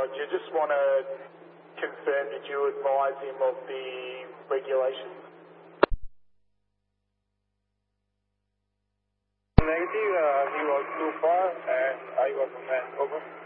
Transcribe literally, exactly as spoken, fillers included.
Roger. Just want to confirm, did you advise him of the regulations? Negative, uh, he was too far and I was a man. Over.